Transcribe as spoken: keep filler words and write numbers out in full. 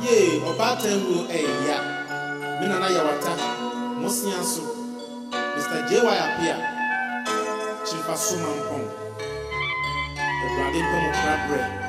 Ye, or Batten will a ya. Minana Yawata, Mosianso, Mister J. Y. appear. Chifa Suman Pong. The Brandon Pomo Crab Bread.